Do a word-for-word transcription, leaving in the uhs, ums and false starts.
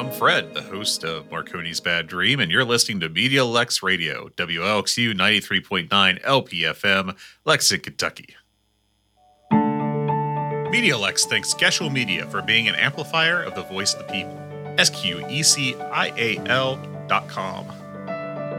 I'm Fred, the host of Marconi's Bad Dream, and you're listening to Media Lex Radio, W L X U ninety-three point nine L P F M, Lexington, Kentucky. Media Lex thanks Geschuel Media for being an amplifier of the voice of the people. S Q E C I A L dot com.